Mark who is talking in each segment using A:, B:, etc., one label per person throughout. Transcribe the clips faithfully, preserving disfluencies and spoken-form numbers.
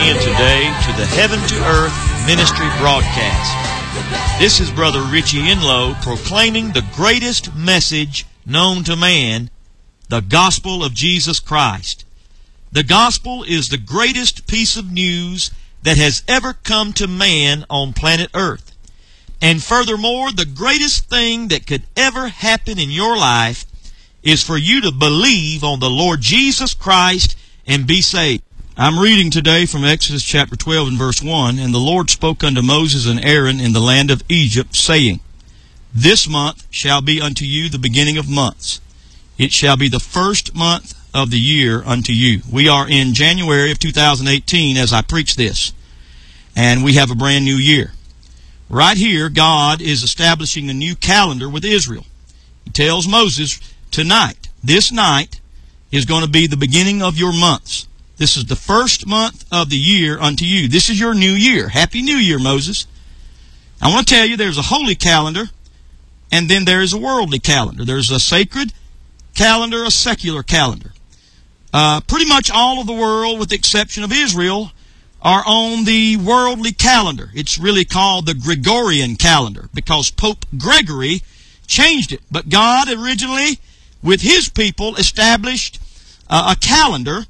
A: in today to the Heaven to Earth Ministry broadcast. This is Brother Richie Enlow proclaiming the greatest message known to man, the gospel of Jesus Christ. The gospel is the greatest piece of news that has ever come to man on planet Earth. And furthermore, the greatest thing that could ever happen in your life is for you to believe on the Lord Jesus Christ and be saved. I'm reading today from Exodus chapter twelve and verse one. And the Lord spoke unto Moses and Aaron in the land of Egypt, saying, This month shall be unto you the beginning of months. It shall be the first month of the year unto you. We are in January of two thousand eighteen as I preach this. And we have a brand new year. Right here, God is establishing a new calendar with Israel. He tells Moses, tonight, this night, is going to be the beginning of your months. This is the first month of the year unto you. This is your new year. Happy New Year, Moses. I want to tell you there's a holy calendar, and then there is a worldly calendar. There's a sacred calendar, a secular calendar. Uh, pretty much all of the world, with the exception of Israel, are on the worldly calendar. It's really called the Gregorian calendar because Pope Gregory changed it. But God originally, with His people, established uh, a calendar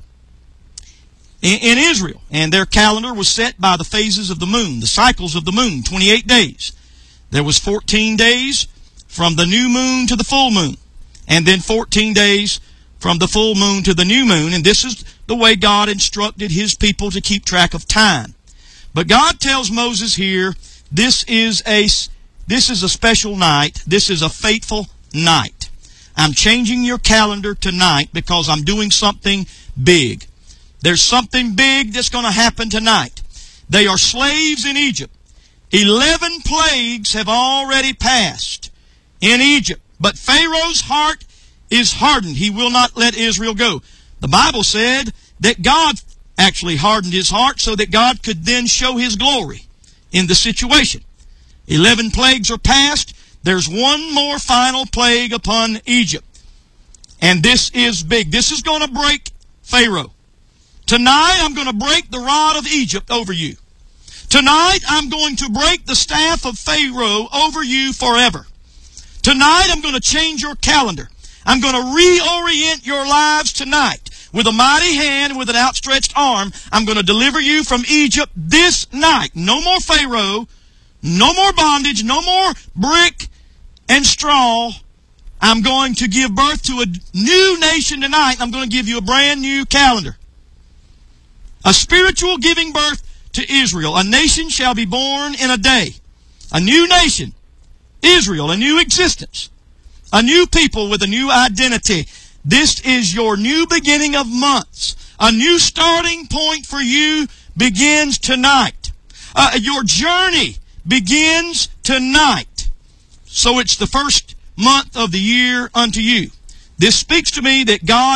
A: in, in Israel. And their calendar was set by the phases of the moon, the cycles of the moon, twenty-eight days. There was fourteen days from the new moon to the full moon. And then fourteen days from the full moon to the new moon. And this is the way God instructed His people to keep track of time. But God tells Moses here, this is a, this is a special night. This is a fateful night. I'm changing your calendar tonight because I'm doing something big. There's something big that's going to happen tonight. They are slaves in Egypt. Eleven plagues have already passed in Egypt. But Pharaoh's heart is hardened. He will not let Israel go. The Bible said that God actually hardened his heart so that God could then show His glory in the situation. Eleven plagues are passed. There's one more final plague upon Egypt. And this is big. This is going to break Pharaoh. Tonight I'm going to break the rod of Egypt over you. Tonight I'm going to break the staff of Pharaoh over you forever. Tonight I'm going to change your calendar. I'm going to reorient your lives tonight. With a mighty hand, with an outstretched arm, I'm going to deliver you from Egypt this night. No more Pharaoh, no more bondage, no more brick and straw. I'm going to give birth to a new nation tonight. I'm going to give you a brand new calendar. A spiritual giving birth to Israel. A nation shall be born in a day. A new nation. Israel, a new existence. A new people with a new identity. This is your new beginning of months. A new starting point for you begins tonight. Uh, your journey begins tonight. So it's the first month of the year unto you. This speaks to me that God